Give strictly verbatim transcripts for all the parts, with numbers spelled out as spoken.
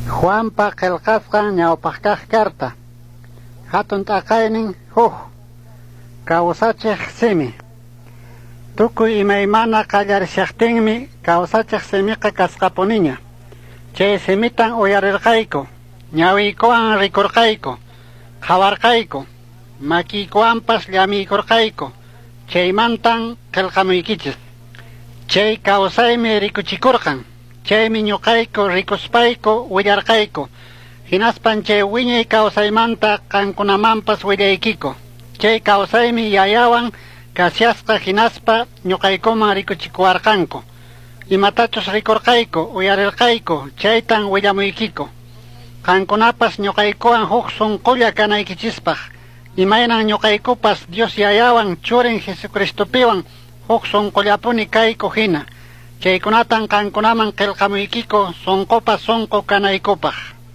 Juanpa qillqasqa ñawpaq kaq karta. Hatun t'aqaynin huk kawsachiq simi. Tukuy imaymana qallarishaqtinmi kawsachiq simiqa kasqapuniña. Chay simitan uyarirqayku, ñawiykuwan rikurqayku, qhawarqayku, makiykuwanpas llamiykurqayku, chaymantan qillqamuykichis. Chay kawsaymi rikuchikurqan, chaymi ñuqayku rikuspayku willarqayku, hinaspan chay wiñay kawsaymanta qankunamanpas willaykiku. Chay kawsaymi yayawan kasyasqa hinaspa ñuqaykuman rikuchikuwarqanku. Imatachus rikurqayku, uyarirqayku, chaytan willamuykiku. Qankunapas ñuqaykuwan huk sunqulla kanaykichispaq, imaynan ñuqaykupas Dios yayawan churin Jesucristopiwan huk sunqullapuni kayku hina. Chaykunatan qankunaman qillqamuykiku sunqupas sunqu kanaykupaq.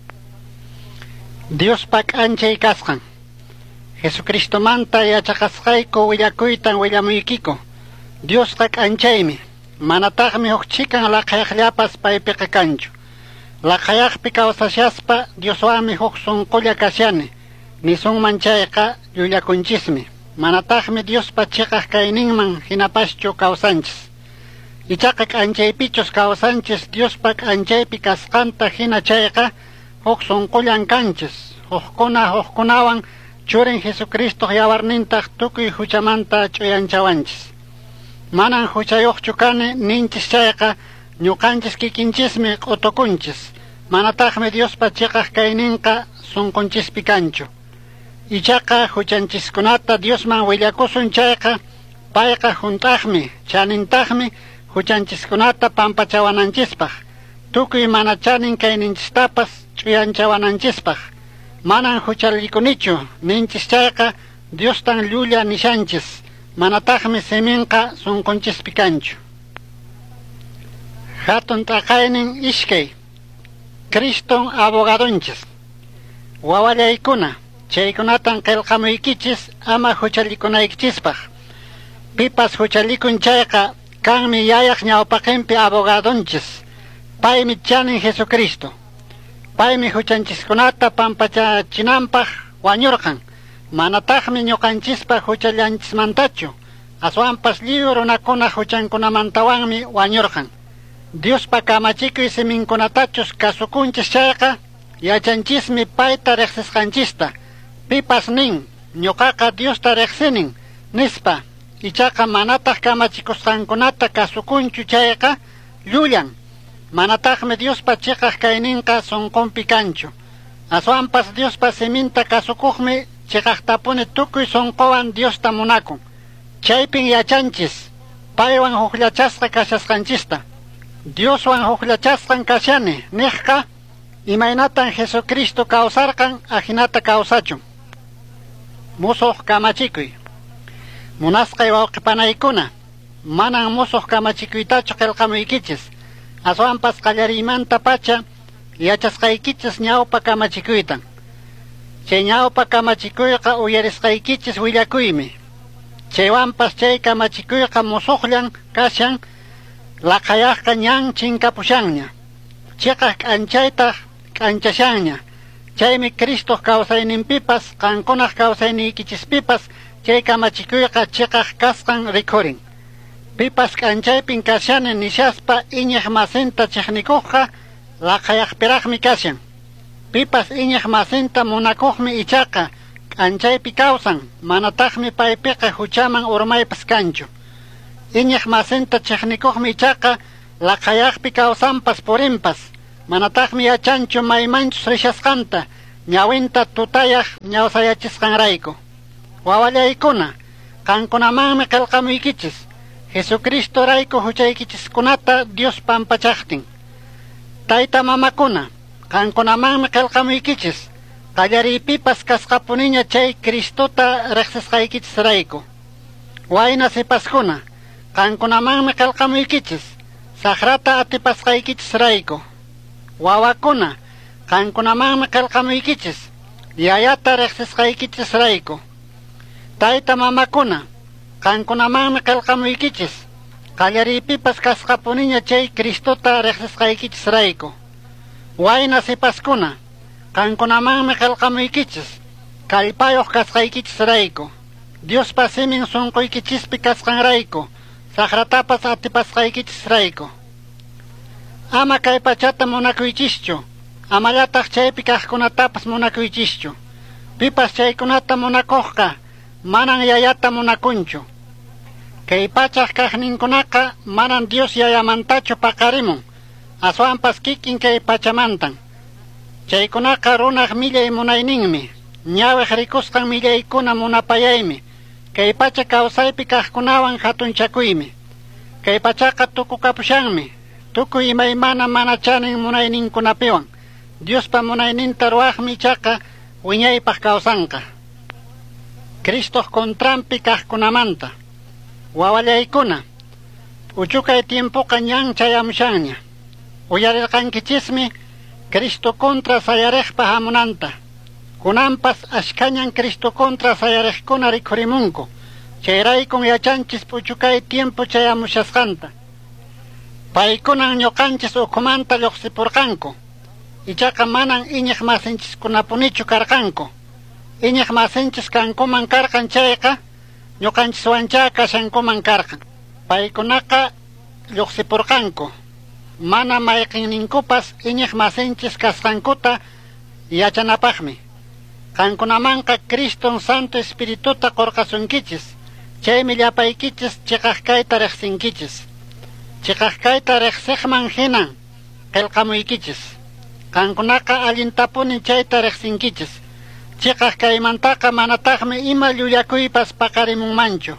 Diospa k'anchay kasqan. Jesucristomanta yachaqasqayku willakuytan willamuykiku. Diosqa k'anchaymi. Manataqmi huk chikan laqhayaqllapas paypiqa kanchu. Laqhayaqpi kawsashaspa Dioswanmi huk sunqulla kasyani. Nisunman chayqa llullakunchismi. Manataqmi Diospa chiqaq kayninman hinapaschu kawsanchis. Ichaqa k'anchaypichus kawsanchis Diospa k'anchaypi kasqanta hina chayqa huk sunqullan kanchis. Hukkuna hukkunawan churin Jesucristo yawarnintaq tukuy huchamanta ch'uyanchawanchis. Manan huchayuqchu kani ninchis chayqa ñuqanchis kikinchismi q'utukunchis. Manataqmi Diospa chiqaq kayninqa sunqunchispi kanchu. Ichaqa huchanchiskunata Diosman willakusun chayqa payqa huntaqmi, chanintaqmi huchanchiskunata pampachawananchispaq. Tukuy mana chanin kayninchistapas ch'uyanchawananchispaq. Manan huchallikunichu ninchis chayqa Diostan llulla nishanchis. Manataqmi siminqa sunqunchispi kanchu. Hatun t'aqaynin ishkay. Criston abogadunchis. Wawallaykuna, chaykunatan qillqamuykichis ama huchallikunaykichispaq. Pipas huchallikun chayqa kanmi yayaq ñawpaqinpi abogadunchis. Paymi chanin Jesucristo. Paymi huchanchiskunata pampachachinanpaq wañurqan. Manataqmi ñuqanchispa huchallanchismantachu. Aswanpas lliw runakuna huchankunamantawanmi wañurqan. Diospa kamachikuy siminkunatachus kasukunchis chayqa yachanchismi payta riqsisqanchista. Pipas nin ñuqaqa Diosta riqsinin nispa. Ichaqa manataq kamachikusqankunata kasukunchu chayqa llullan. Manataqmi Diospa chiqaq kayninqa sunqunpi kanchu. Aswanpas Diospa siminta kasukuqmi chiqaqtapuni tukuy sunquwan Diosta munakun. Chaypin yachanchis paywan hukllachasqa kashasqanchista. Dioswan hukllachasqan kasyani niqqa imaynatan Jesucristo kawsarqan ahinata kawsachun. Musuq kamachikuy. Munasqay wawqipanaykuna, manan musuq kamachikuytachu qillqamuykichis. Aswanpas qallariymanta pacha yachasqaykichis ñawpa kamachikuytan. Chay ñawpa kamachikuyqa uyarisqaykichis willakuymi. Chaywanpas chay kamachikuyqa musuqllan kashan laqhayaqqa ñan chinkapushanña. Chiqaq k'anchaytaq k'anchashanña. Chaymi Cristo kawsayninpipas qankunaq kawsayniykichispipas chay kamachikuyqa chiqaq kasqan rikhurin. Pipas k'anchaypin kasyani nishaspa iñiq masinta chiqnikuqqa laqhayaqpiraqmi kasyan. Pipas iñiq masinta munakuqmi ichaqa k'anchaypi kawsan, manataqmi paypiqa huchaman urmaypas kanchu. Iñiq masinta chiqnikuqmi ichaqa laqhayaqpi kawsanpas purinpas, manataqmi yachanchu maymanchus rishasqanta, ñawinta tutayaq ñawsayachisqanrayku. Wawallaykuna, qankunamanmi qillqamuykichis. Jesucristo rayku huchaykichiskunata Dios pampachaqtin. Tayta mamakuna, qankunamanmi qillqamuykichis. Qallariypipas kasqapuniña chay Cristota riqsisqaykichis rayku. Wayna sipaskuna, qankunamanmi qillqamuykichis. Saqrata atipasqaykichis rayku. Wawakuna, qankunamanmi qillqamuykichis. Yayata riqsisqaykichis rayku. Tayta mamakuna, qankunamanmi qillqamuykichis. Qallariypipas kasqapuniña chay Cristota riqsisqaykichis rayku. Wayna sipaskuna, kankunamanmi qillqamuykichis, kallpayoq kasqaykichis rayku. Diospa simin sunquykichis kasqanrayku, saqratapas atipasqaykichis rayku. Ama kay pachata munakuychischu, amallataq chaypi kaqkunatapas munakuychischu. Pipas chaykunata munakuqqa manan yayata munakunchu. Kay pachaq kaqninkunaqa manan Dios yayamantachu paqarimun, aswanpas kikin kay pachamantan. Chaykunaqa runaq millay munayninmi, ñawiq rikusqan millaykuna munapayaymi, kay pacha kawsaypi kaqkunawan hatunchakuymi. Kay pachaqa tukukapushanmi, tukuy imaymana mana chanin munayninkunapiwan, Diospa munayninta ruwaqmi chaqa wiñaypaq kawsanqa. Cristoq kontrampi kaqkunamanta, wawallaykuna, uchukay tiempoqa ñan chayamushanña. Uyarirqankichismi Cristo contra sayariqpa hamunanta. Kunanpas ashkañan Cristo contra sayariqkuna rikhurimunku. Chayraykun yachanchis uchukay tiempo chayamushasqanta. Paykunan ñuqanchis ukhumanta lluqsipurqanku. Ichaqa manan iñiq masinchikkunapunichu karqanku. Iñiq masinchis kankuman karqan chayqa, ñuqanchis wanchá kashankuman karqan. Paykunaqa lluqsipurqanku. Mana mayqinninkupas iñiq masinchis kasqankuta yachanapaqmi. Qankunamanqa Criston Santo Espirituta qurqasunkichis. Chaymi llapaykichis chiqaqkayta riqsinkichis. Chiqaqkayta riqsiqman hinan qillqamuykichis. Qankunaqa allintapuni chayta riqsinkichis. Chiqaqkaymantaqa manataqmi ima llullakuypas paqarimunmanchu.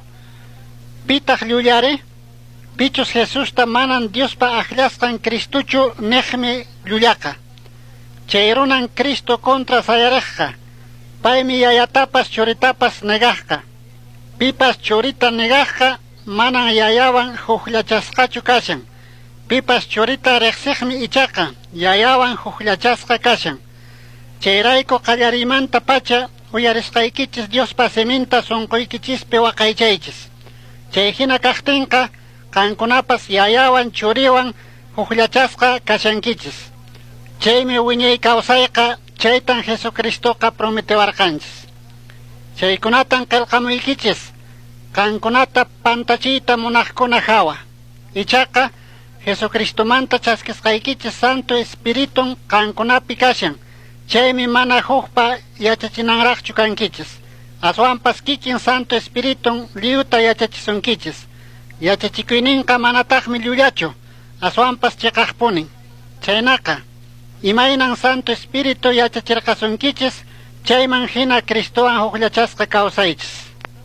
Pitaq llullari? Pichus Jesusta manan Diospa aklasqan Cristuchu niqmi llullaqa. Chay runan Cristo contra sayariqqa, paymi yayatapas churitapas negaqqa. Pipas churita negaqqa manan yayawan hukllachasqachu kashan. Pipas churita riqsiqmi ichaqa yayawan hukllachasqa kashan. Chayrayku qallarimanta pacha uyarisqaykichis Diospa siminta sunquykichis waqaychaychis. Chay hina kaqtinqa qankunapas yayawan churiwan hukllachasqa kashankichis. Chaymi wiñay kawsayqa chaytan Jesucristoqa prometiwarqanchis. Chaykunatan qillqamuykichis, qankunata pantachiyta munaqkuna hawa. Ichaqa Jesucristomanta chaskisqaykichis Santo Espiritun qankunapi kashan. Chaymi mana hukpa yachachinanraqchu kankichis. Aswanpas kikin Santo Espiritun liyuta yachachisunkichis. Yachachikuyninqa manataqmi llullachu, aswanpas chiqaqpunin. Chaynaqa, imaynan Santo Espiritu yachachirqasunkichis, chayman hina Cristowan hukllachasqa kawsaychis.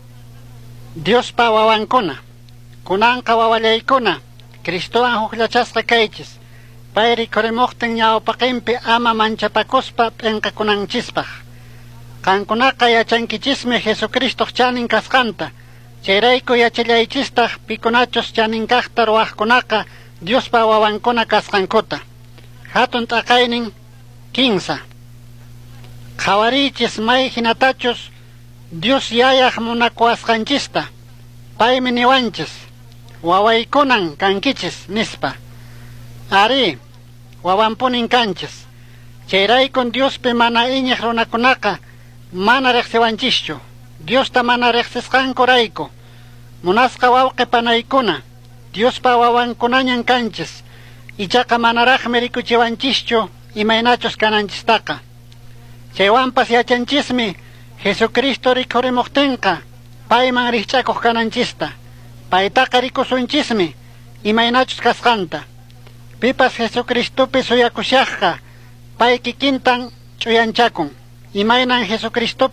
Diospa wawankuna, kunanqa wawallaykuna, Cristowan hukllachasqa kaychis. Pay rikhurimuqtin ñawpaqinpi ama manchapakuspa p'inqakunanchispaq. Qankunaqa yachankichismi Jesucristoq chanin kasqanta. Chayrayku yachallaychistaq pikunachus chaninkaqta ruwaqkunaqa Diospa wawankuna kasqankuta. Hatun t'aqaynin kinsa. Qhawariychis may hinatachus Dios yayaq munakuwasqanchista. Paymi niwanchis, wawaykunan kankichis nispa. Ari, wawanpunin kanchis. Chayraykun Diospi mana iñiq runakunaqa mana riqsiwanchischu. Diosta mana riqsisqanku rayku. Munasqa wawqi panaykuna, Diospa wawankunañan kanchis. Ichaqa manaraqmi rikuchiwanchischu imaynachus kananchistaqa. Chaywanpas yachanchismi Jesucristo rikhurimuqtinqa payman rikch'akuq kananchista. Paytaqa rikusunchismi imaynachus kasqanta. Pipas Jesucristopi suyakushaqqa pay kikintan ch'uyanchakun. Imaynan Jesucristo